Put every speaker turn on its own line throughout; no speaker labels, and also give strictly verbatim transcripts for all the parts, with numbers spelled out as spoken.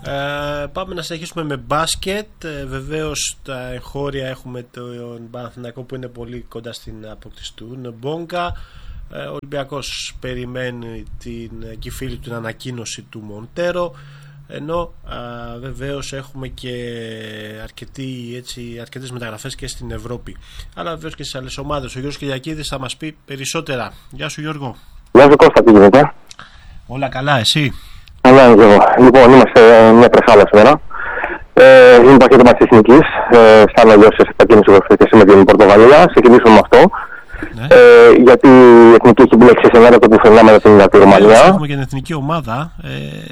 Ε, πάμε να συνεχίσουμε με μπάσκετ. Ε, βεβαίως τα εγχώρια έχουμε τον Παναθηναϊκό που είναι πολύ κοντά στην απόκτηση του Μπόγκα. Ε, ο Ολυμπιακός περιμένει την κυφίλη του την ανακοίνωση του Μοντέρο. Ενώ α, βεβαίως έχουμε και αρκετή, έτσι, αρκετές μεταγραφές και στην Ευρώπη, αλλά βεβαίως και στις άλλες ομάδες. Ο Γιώργος Κυριακίδης θα μας πει περισσότερα. Γεια σου Γιώργο.
Γεια σου Κώστα, τι γίνεται?
Όλα καλά, εσύ?
Καλά, εγώ. Λοιπόν, είμαστε μια τρεχάλα σήμερα. Ε, είναι πακέτο μας της Εθνικής. Ε, σαν αλλιώς θα κινήσουμε και εσύ με την Πορτογαλία. Ξεκινήσουμε με αυτό. Ναι. Ε, γιατί η Εθνική έχει μπλέξει σε μέρα το που φαινάμε με την Ρουμανία.
Έχουμε και την Εθνική ομάδα. Ε,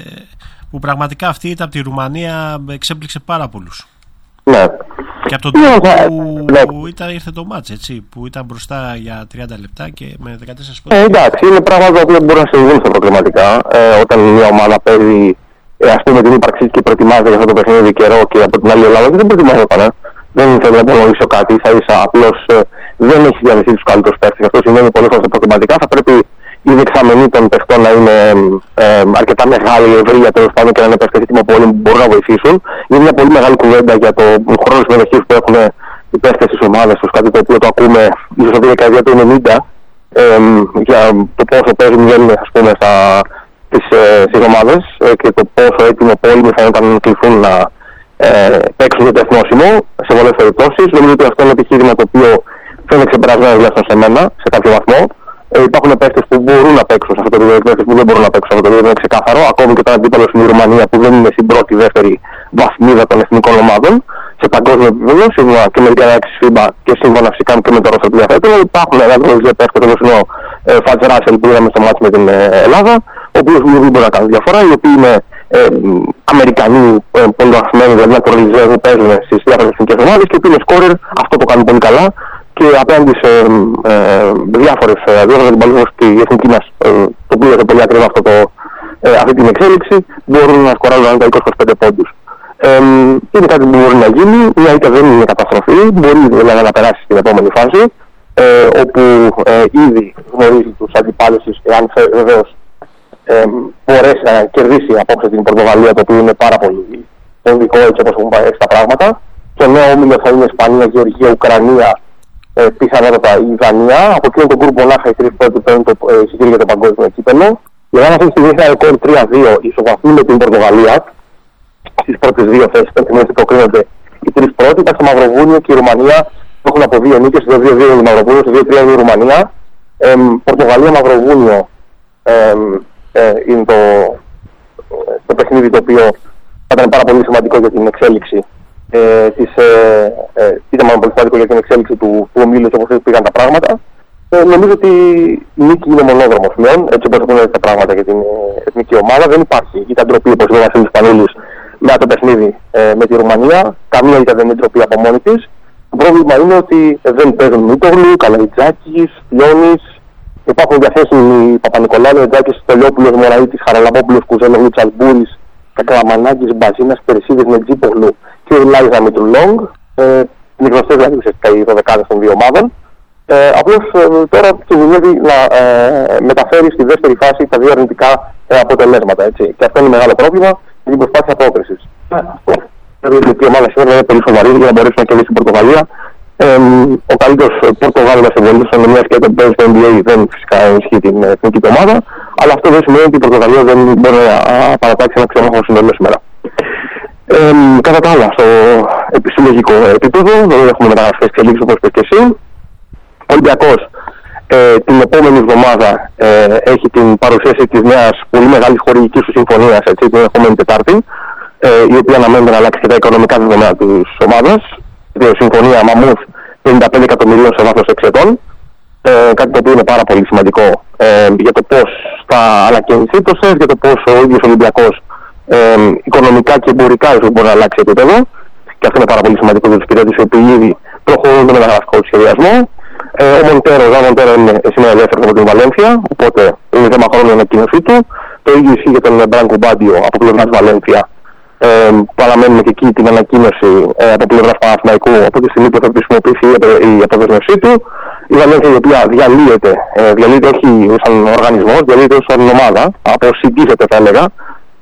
που πραγματικά αυτή ήταν από τη Ρουμανία, εξέπληξε πάρα πολλούς.
Ναι.
Και από τον τρόπο που, ναι. που ήταν, ήρθε το μάτς, έτσι, που ήταν μπροστά για τριάντα λεπτά και με δεκατέσσερα πόντους.
Ε, εντάξει, είναι πράγματα τα οποία μπορούν να συμβούν στα προκριματικά. Ε, όταν μια ομάδα παίζει, ε, ας πούμε, την ύπαρξή και προετοιμάζεται για αυτό το παιχνίδι καιρό και από την άλλη Ελλάδα δεν προετοιμάζεται. Ε. Δεν θέλει να απολογίσω κάτι, ίσα ίσα απλώς ε, δεν έχει διαδεχθεί τους καλύτερους παίκτες. Αυτό σημαίνει πολλές φορές στα προκριματικά θα πρέπει η δεξαμενή των παιχτών να είναι ε, αρκετά μεγάλη, ευρεία τέλος πάντων και να είναι παίκτες έτοιμο πολύ που μπορούν να βοηθήσουν. Είναι μια πολύ μεγάλη κουβέντα για το χρόνο συμμετοχής που έχουν οι παίκτες στις ομάδες τους, κάτι το οποίο το ακούμε ίσως από τη δεκαετία του ενενήντα, ε, για το πόσο παίζουν βγαίνουν ας πούμε στα, στις, ε, στις ομάδες ε, και το πόσο έτοιμο πόλεμοι θα ήταν να κληθούν να ε, παίξουν για το εθνόσημο σε πολλές περιπτώσεις. Νομίζω ότι αυτό είναι ένα επιχείρημα το οποίο φαίνεται ξεπερασμένο τουλάχιστον σε μένα σε κάποιο βαθμό. Ε, υπάρχουν παίκτες που μπορούν να παίξουν σε αυτό το επίπεδο, παίκτες που δεν μπορούν να παίξουν σε αυτό το επίπεδο, είναι ξεκάθαρο. Ακόμη και όταν αντίπαλος είναι η Ρουμανία που δεν είναι στην πρώτη, δεύτερη βαθμίδα των εθνικών ομάδων σε παγκόσμιο επίπεδο, σύμφωνα και με την διαδικασία FIBA και σύμφωνα φυσικά και με το ρόστερ που διαθέτουν. Υπάρχουν ένα-δύο παίκτες όπως είναι ο Φατζ Ράσελ που είδαμε στο μάτι με την ε, Ελλάδα, ο οποίος δεν μπορεί να κάνει διαφορά, οι οποίοι είναι ε, Αμερικανοί ε, πολύ αγαπημένοι, δηλαδή naturaliζέοι που παίζουν στις διάφορες εθνικές ομάδες και οι οποίοι είναι σκόρερ, αυτό το κάνουν πολύ καλά. Και απέναντι σε ε, διάφορες διάφορες αντιπαλούς και η εθνική μας, ε, το οποίο είναι πολύ ακριβά αυτό το, ε, αυτή την εξέλιξη, μπορούν να σκοράρουν είκοσι με είκοσι πέντε πόντους. Ε, είναι κάτι που μπορεί να γίνει, μια ήττα δεν είναι καταστροφή, μπορεί δηλαδή να περάσει στην επόμενη φάση, ε, όπου ε, ήδη γνωρίζει τους αντιπάλους της, εάν βεβαίως ε, μπορέσει να κερδίσει απόψε την Πορτογαλία, το οποίο είναι πάρα πολύ κομβικό έτσι όπως έχουν πάει τα πράγματα. Το νέο όμιλο θα είναι Ισπανία, Γεωργία, Ουκρανία. Ε, πιθανότατα η Δανία. Από εκείνο τον γκρουπ μονάχα οι τρεις πρώτοι παίρνουν το εισιτήριο για το παγκόσμιο κύπελλο. Η Ελλάδα αυτή τη στιγμή έχει ένα ρεκόρ τρία δύο, ισοβαθμεί με την Πορτογαλία. Στις πρώτες δύο θέσεις που προκρίνονται οι τρεις πρώτοι. Υπάρχει το Μαυροβούνιο και η Ρουμανία που έχουν από δύο νίκες, το δύο δύο η Μαυροβούνιο, το δύο τρία η Ρουμανία. Ε, Πορτογαλία, Μαυροβούνιο ε, ε, είναι το, το παιχνίδι το οποίο θα ήταν πάρα πολύ σημαντικό για την εξέλιξη. Ε, της, ε, ε, ήταν μάλλον πολύ σημαντικό για την εξέλιξη του, του ομίλου όπως πήγαν τα πράγματα. Ε, νομίζω ότι η νίκη είναι μονόδρομος πλέον, έτσι όπως έχουν τα πράγματα για την ε, εθνική ομάδα. Δεν υπάρχει ήταν ντροπή όπως είπε ο Βασίλης Πανούλης με το παιχνίδι ε, με τη Ρουμανία. Καμία ήταν δεν είναι ντροπή από μόνη της. Το πρόβλημα είναι ότι ε, δεν παίζουν Μίτογλου, Καλαϊτζάκης, Λιώνης. Υπάρχουν διαθέσιμοι Παπα-Νικολάου, Ετζάκης, Στολιόπουλος, Μωραΐτης, Χαραλαμπόπουλος, Κουζέλογλου, Τσαλμπούρης, Κακλαμανάκης, Μπαζίνας, Περσίδης, Μετζίπογλου και η Λάιζα Μητρουλόγκ. Ε, είναι γνωστές δηλαδή ουσιαστικά οι δωδεκάδες των δύο ομάδων. Ε, απλώς ε, τώρα κινδυνεύει να ε, μεταφέρει στη δεύτερη φάση τα δύο αρνητικά ε, αποτελέσματα. Έτσι. Και αυτό είναι μεγάλο πρόβλημα για την προσπάθεια απόκρισης. Δηλαδή η ομάδα σήμερα είναι πολύ σοβαρή για να μπορέσει να κερδίσει την Πορτογαλία. Ε, ο καλύτερος Πορτογάλος εμβολίος είναι μια και το παίζει στο N B A δεν φυσικά ενισχύει την εθνική ομάδα. Αλλά αυτό δεν σημαίνει ότι η Πορτογαλία δεν μπορεί να παρατάξει ένα ξενόχο συνολό σήμερα. Ε, κατά τα άλλα, στο συλλογικό επίπεδο, δεν έχουμε μεταγραφές εξελίξεις όπως είπες και εσύ. Ο Ολυμπιακός ε, την επόμενη εβδομάδα ε, έχει την παρουσίαση της νέας πολύ μεγάλης χορηγικής του συμφωνίας, έτσι, την επόμενη Τετάρτη, ε, η οποία αναμένεται να αλλάξει και τα οικονομικά δεδομένα της ομάδας. Η συμφωνία Μαμούθ πενήντα πέντε εκατομμυρίων σε βάθος έξι ετών, ε, κάτι το οποίο είναι πάρα πολύ σημαντικό ε, για το πώς θα ανακαινιστεί το ΣΕΦ, για το πώς ο ίδιος ο Ολυμπιακός Ε, οικονομικά και εμπορικά ίσως μπορεί να αλλάξει επίπεδο και αυτό είναι πάρα πολύ σημαντικό για τους πυρέτες οι οποίοι ήδη προχωρούν με μεταγραφικό σχεδιασμό. Ε, ο Μοντέρο, ο Μοντέρο είναι σήμερα ελεύθερος από την Βαλένθια, οπότε είναι θέμα χρόνου η ανακοίνωσή του. Το ίδιο ισχύει για τον Μπράνκο Μπάντιο από πλευράς Βαλένθια. Ε, παραμένουμε και εκεί την ανακοίνωση ε, από πλευράς Παναθηναϊκού από τη στιγμή που θα χρησιμοποιηθεί η αποδέσμευσή του. Η Βαλένθια η οποία διαλύεται, ε, διαλύεται όχι σαν οργανισμός, διαλύεται σαν ομάδα, αποσυντίζεται θα έλεγα.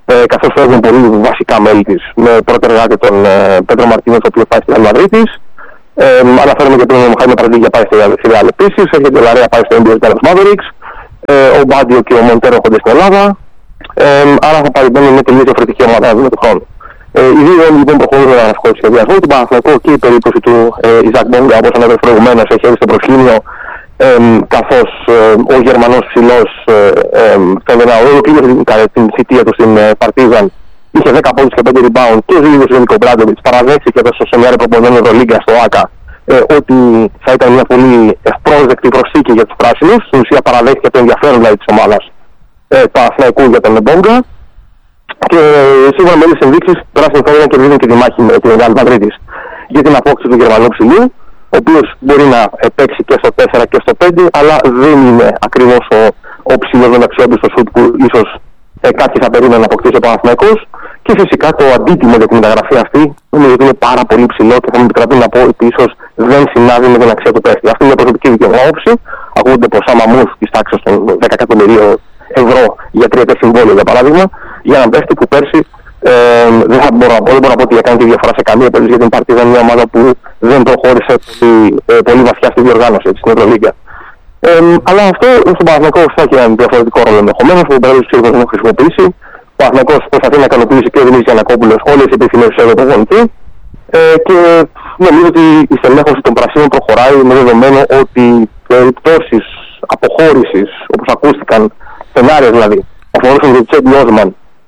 ε, καθώς φεύγουν πολύ βασικά μέλη της, με πρώτο εργάτη τον ε, Πέτρο Μαρτίνος, ο οποίος πάει στη Real Madrid. Ε, αναφέρουμε και τον Χάιμο Παραντίγια πάει στη Real επίσης, έρχεται ο Λαρέα πάει στο N B A Dallas Mavericks, ε, ο Μπάντιο και ο Μοντέρο έρχονται στην Ελλάδα. Ε, άρα θα παρεμβαίνουν με τελείως διαφορετική ομάδα με τον χρόνο. Ε, οι δύο όλοι λοιπόν προχωρούν με ένα σχόλιο σχεδιασμό. Τον Παναθηναϊκό και η περίπτωση του ε, Ιζακ Μπόγκα, όπως ανέφερε προηγουμένως, έχει έρθει στο προσκήνιο, ε, καθώς ε, ο Γερμανός ψηλός ε, ε, φαίνεται να ολοκλήρωσε την θητεία του στην ε, Παρτίζαν. Είχε δέκα πόντους και πέντε rebound και ο ίδιος ο Νίκο Μπράντοβιτς παραδέχθηκε εδώ στο σεμινάριο προπονητών Ευρωλίγκα στο ΆΚΑ ε, ότι θα ήταν μια πολύ ευπρόσδεκτη προσθήκη για τους πράσινους. Στην ουσία παραδέχθηκε το ενδιαφέρον δηλαδή της ομάδας ε, του Αθηναϊκού για τον Μπόγκα. Και σίγουρα με όλες τις ενδείξεις το πράσινο θα να κερδίζουν και τη μάχη με την Real Madrid για την απόκτηση του Γερμανού ψηλού, ο οποίος μπορεί να παίξει και στο τέσσερα και στο πέντε, αλλά δεν είναι ακριβώς ο, ο ψηλός με αξιόπιστο σουτ που ίσως ε, κάποιοι θα περίμεναν να αποκτήσει ο Παναθηναϊκός. Και φυσικά το αντίτιμο για τη μεταγραφή αυτή νομίζω ότι είναι πάρα πολύ ψηλό και θα μου επιτραπεί να πω ότι ίσως δεν συνάδει με την αξία του τέστη. Αυτή είναι μια προσωπική δικαιωμά όψη. Ακούγονται ποσά μαμούς της τάξης των δέκα εκατομμυρίων ευρώ για τρία συμβόλαια για παράδειγμα, για έναν παίχτη που πέρσι ε, δεν, θα μπορώ, δεν μπορώ να πω ότι έκανε τη διαφορά σε καμία περίπτωση, γιατί την Παρτίζαν μια ομάδα που δεν προχώρησε πολύ, ε, πολύ βαθιά στη διοργάνωση στην Ευρωλίγκα. Ε, αλλά αυτό στον Παναθηναϊκό θα έχει έναν διαφορετικό ρόλο ενδεχομένως, που πρέπει να το χρησιμοποιήσει. Ο Παναθηναϊκός προσπαθεί να ικανοποιήσει και ο Δημήτρης Γιαννακόπουλος όλες τις επιθυμίες του Ευρωπογονητή. Ε, και νομίζω ότι η στελέχωση των πρασίνων προχωράει με δεδομένο ότι περιπτώσεις αποχώρησης, όπως ακούστηκαν, σενάρια δηλαδή, αφορούσαν τον Τσέντι Όσμαν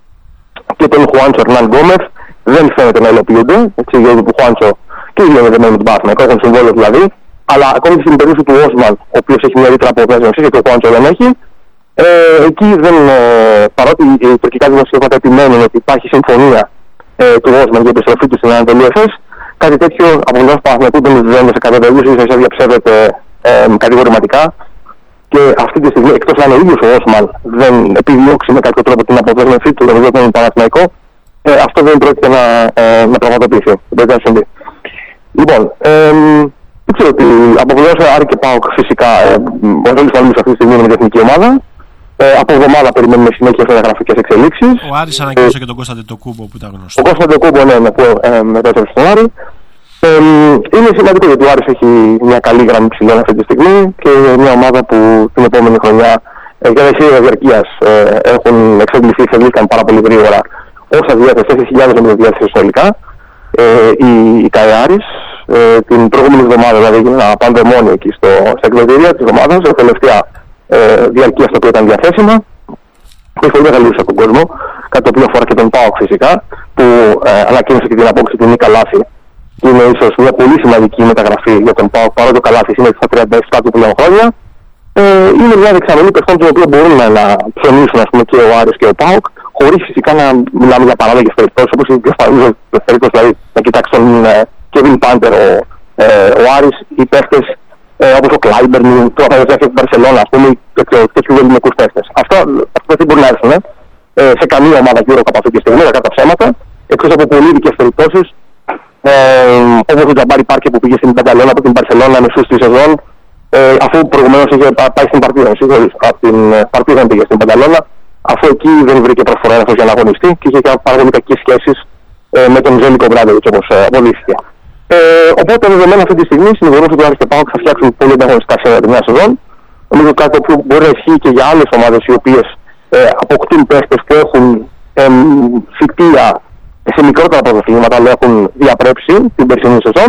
και τον Χουάντσο Ερνάν Γκόμεθ, δεν φαίνεται να υλοποιούνται. Έτσι, γιατί του Χουάντσο και οι δύο με τον Παναθηναϊκό έχουν συμβόλαιο δηλαδή, αλλά ακόμη και στην περίπτωση του Όσμαν, ο οποίος έχει μια ρήτρα από δέσμευση και ο Χουάντσο δεν έχει, ε, εκεί δεν, ε, παρότι οι τουρκικά δημοσιεύματα επιμένουν ότι υπάρχει συμφωνία ε, του Όσμαν για επιστροφή του στην Ανατολή Εφές, κάτι τέτοιο από την του Παναθηναϊκού δεν δίνεται σε κάποια περίπτωση, ίσως διαψεύδεται ε, κατηγορηματικά. Και αυτή τη στιγμή, εκτός να είναι ο ίδιος ο Όσμαν δεν επιδιώξει με κάποιο τρόπο την αποδέσμευσή του για τον Παναθηναϊκό, ε, αυτό δεν πρόκειται να, ε, να πραγματοποιηθεί. Δεν πρόκειται να συμβεί. Λοιπόν, ε, δεν ξέρω ότι αποβεβαίωσε Άρη και ΠΑΟΚ φυσικά ε, ο Ρόλης Παλμής αυτή τη στιγμή με την εθνική ομάδα. Ε, από εβδομάδα περιμένουμε συνέχεια φωτογραφικές εξελίξεις.
Ο Άρης ανακοίνωσε ε, και τον Κώστα Τετοκούμπο που ήταν γνωστό.
Ο Κώστα Τετοκούμπο, ναι, με, ε, μετέφερε στον Άρη. Ε, είναι σημαντικό γιατί ο Άρης έχει μια καλή γραμμή ψηλών αυτή τη στιγμή και μια ομάδα που την επόμενη χρονιά ε, για δεσία διαρκείας ε, έχουν εξαντληθεί, εξαντλήθηκαν πάρα πολύ γρήγορα όσα διάθεση, τέσσερις χιλιάδες με τη διάθεση συνολικά. Ε, η, η ΚΑΕ Άρης ε, την προηγούμενη εβδομάδα δηλαδή έγινε ένα πανδαιμόνιο εκεί στο, στα εκδοτήρια της ομάδας, η τελευταία ε, διαρκεία στο οποίο ήταν διαθέσιμα. Έχει πολύ μεγαλύτερο από τον κόσμο, κάτι το οποίο αφορά και τον ΠΑΟΚ φυσικά, που ε, ανακοίνωσε και την απόκτηση του Νίκα Λάθη. Είναι ίσως μια πολύ σημαντική μεταγραφή για τον ΠΑΟΚ, παρότι το Καλάθης είναι στα τριάντα επτά του πλέον χρόνια. Ε, είναι μια δεξαμενή παιχτών των οποίων μπορούν να, να ψωνίσουν ας πούμε, και ο Άρης και ο ΠΑΟΚ, χωρίς φυσικά να μιλάμε για παράδειγμα περιπτώσεις, όπως η περίπτωση δηλαδή να κοιτάξει τον Κέβιν Πάντερ, ο, ε, ο Άρης, οι παίχτες ε, όπως ο Κλάιμπερν, το Αφαγιωτζάκι του Μπαρσελόνα, ας πούμε, τέτοιους ελληνικούς παίχτες. Αυτά δεν μπορεί να έρθουν ε, σε καμία ομάδα γύρω από αυτή τη στιγμή, κατά ψέματα, εκτός από πολύ ειδικές περιπτώσεις. Ε, όπως ο Τζαμπάρι Πάρκε που πήγε στην Πανταλώνα από την Μπαρσελόνα μεσούς τη σεζόν, ε, αφού προηγουμένως είχε πάει στην Παρτίζαν, από την Παρτίζαν πήγε στην Πανταλώνα, αφού εκεί δεν βρήκε προσφορά έδαφος για να αγωνιστεί και είχε πάρα πολύ κακές σχέσεις ε, με τον Ζέλικο Μπράντοβιτς όπως ε, αποδείχθηκε. Ε, οπότε δεδομένα αυτή τη στιγμή συνηγορούν ότι ο Άρης και ΠΑΟΚ θα φτιάξουν πολύ ανταγωνιστικά σχέδια τη νέα σεζόν. Νομίζω κάτι που μπορεί να ισχύει και για άλλες ομάδες οι οποίες ε, αποκτούν παίχτες που έχουν ε, φυτεία σε μικρότερα πρωταθλήματα, αλλά έχουν διαπρέψει την περσινή σεζόν.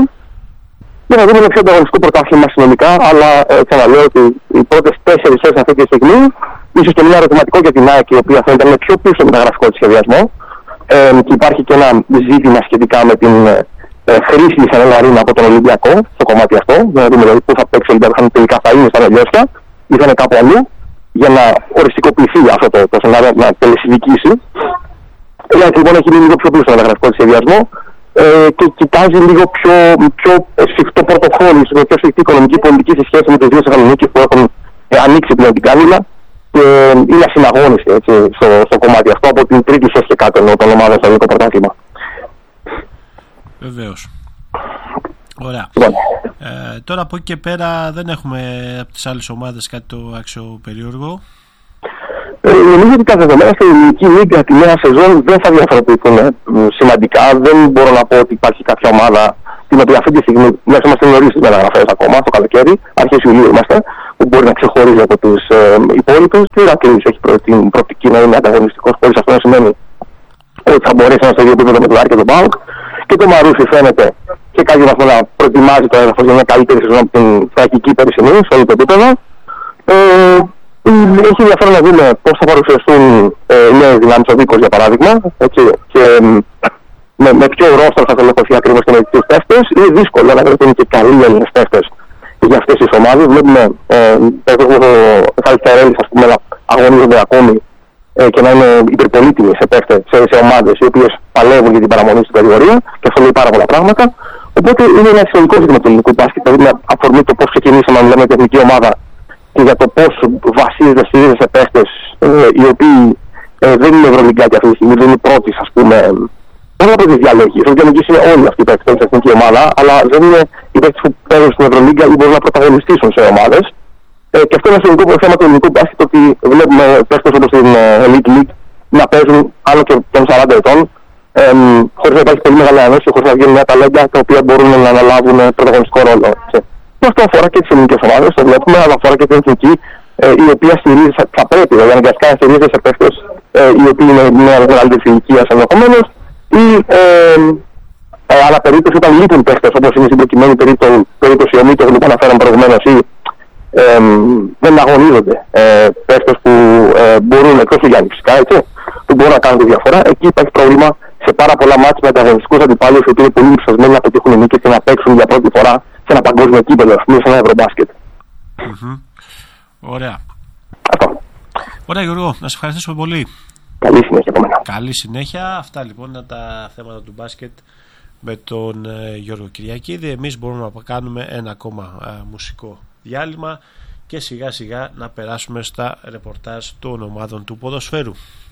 Για να δούμε ένα πιο ανταγωνιστικό πρωτάθλημα συνολικά, αλλά ε, ξαναλέω ότι οι πρώτες τέσσερις θέσεις αυτή τη στιγμή, ίσως και μια ερωτηματικό για την ΑΕΚ, η οποία θα ήταν πιο πίσω με τα γραφικό της σχεδιασμό. Ε, και υπάρχει και ένα ζήτημα σχετικά με την ε, χρήση της Ανελαρίνα από τον Ολυμπιακό στο κομμάτι αυτό. Για να δούμε δηλαδή πού θα παίξει ο Ολυμπιακός, αν τελικά θα είναι στα Μελιώσια ή θα είναι κάπου αλλού, για να οριστικοποιηθεί αυτό το, το σενάριο, να τελεσυνδικήσει. Η ΑΕΚ λοιπόν έχει λίγο πιο πίσω με τα γραφικό της σχεδιασμό ε, και κοιτάζει λίγο πιο, πιο σφιχτό πρωτοκόλλη, πιο σφιχτή οικονομική πολιτική σε σχέση με τις δύο Θεσσαλονίκες που έχουν ε, ανοίξει πλέον την κάβλα και ε, είναι ασυναγώνιστη έτσι, στο, στο κομμάτι αυτό από την τρίτη σως και κάτω ενώ των ομάδων στο ελληνικό πρωτάθλημα.
Βεβαίως. Ωραία. Ε, τώρα από εκεί και πέρα δεν έχουμε από τις άλλες ομάδες κάτι το αξιοπερίεργο.
Ε, νομίζω ότι τα δεδομένα στην ελληνική λίγκα τη νέα σεζόν δεν θα διαφοροποιηθούν ε, σημαντικά. Δεν μπορώ να πω ότι υπάρχει κάποια ομάδα την οποία αυτή τη στιγμή, μέσα είμαστε νωρίς στις μεταγραφές ακόμα, το καλοκαίρι, αρχές Ιουλίου είμαστε, που μπορεί να ξεχωρίζει από τους ε, υπόλοιπους. Και ο Ηρακλής έχει προ, την προοπτική να είναι ανταγωνιστικός, χωρίς αυτό να σημαίνει ότι θα μπορέσει να είναι στο ίδιο επίπεδο με τον Άρη και τον ΠΑΟΚ. Και το Μαρούσι φαίνεται σε κάποιο βαθμό να προετοιμάζει το έδαφος για μια καλύτερη σεζόν από την τραγική περσινή, σε όλο το επίπεδο. Ε, έχει ενδιαφέρον να δούμε πώς θα παρουσιαστούν ε, νέες δυνάμεις ο Δίκος, για παράδειγμα, έτσι, και με, με ποιο ρόστρο θα τελεχωθεί ακριβώς και με ποιους παίχτες. Είναι δύσκολο να βρεθούν και καλοί Έλληνες παίχτες για αυτές τις ομάδες. Βλέπουμε παίχτες όπως ο Χαλκιαρέλης, ας πούμε, να αγωνίζονται ακόμη ε, και να είναι υπερπολίτιμοι σε παίχτες, σε, σε ομάδες οι οποίες παλεύουν για την παραμονή στην κατηγορία, και αυτό λέει πάρα πολλά πράγματα. Οπότε είναι ένα σημαντικό ζήτημα του ελληνικού μπάσκετ, δηλαδή με αφορμή το πώς ξεκινήσαμε να λέμε την εθνική ομάδα και για το πώς βασίζεται, στηρίζεται σε παίχτες ε, οι οποίοι ε, δεν είναι ευρωλυγκάτοι αυτή τη στιγμή, δεν είναι πρώτοι, ας πούμε. Δεν από τις διαλέγει. Οι διαλέγει είναι όλοι αυτοί οι παίκτες στην εθνική ομάδα, αλλά δεν είναι οι παίκτες που παίρνουν στην Ευρωλίγκα ή μπορούν να πρωταγωνιστήσουν σε ομάδες. Ε, και αυτό είναι ένα σημαντικό θέμα του ελληνικού μπάσκετ, ότι βλέπουμε παίκτες όπως την Elite League να παίζουν άνω και των σαράντα ετών, ε, χωρίς να υπάρχει πολύ μεγάλη ανώση, χωρίς να βγαίνουν νέα ταλέντα τα οποία μπορούν να αναλάβουν πρωταγωνιστικό ρόλο. Και αυτό αφορά και τις ελληνικές ομάδες, το βλέπουμε, αλλά αφορά και την εθνική, ε, η οποία στηρίζεται, θα πρέπει δηλαδή αναγκαστικά να στηρίζεται σε παίκτες ε, οι οποίοι είναι μια μεγαλύτερη ηλικία ενδεχομένως. Ή ε, ε, άλλα περίπτωση όταν λείπουν παίχτες, όπως είναι στην προκειμένη περίπτωση ο Μήτογλου που αναφέραμε προηγουμένως, ή ε, δεν αγωνίζονται ε, παίχτες που ε, μπορούν, εκτός του Γιάννη φυσικά, έτσι, που μπορούν να κάνουν τη διαφορά. Εκεί υπάρχει πρόβλημα σε πάρα πολλά μάτια με ανταγωνιστικούς αντιπάλους οι οποίοι είναι πολύ ψασμένοι να πετύχουν νίκες και να παίξουν για πρώτη φορά σε ένα παγκόσμιο κύπελλο, ας πούμε, σε ένα ευρωμπάσκετ.
Mm-hmm. Ωραία.
Αυτό.
Ωραία, Γιώργο, να σε ευχαριστήσουμε πολύ.
Καλή συνέχεια από μένα.
Καλή συνέχεια. Αυτά λοιπόν είναι τα θέματα του μπάσκετ με τον ε, Γιώργο Κυριακίδη. Εμείς μπορούμε να κάνουμε ένα ακόμα ε, μουσικό διάλειμμα και σιγά σιγά να περάσουμε στα ρεπορτάζ των ομάδων του ποδοσφαίρου.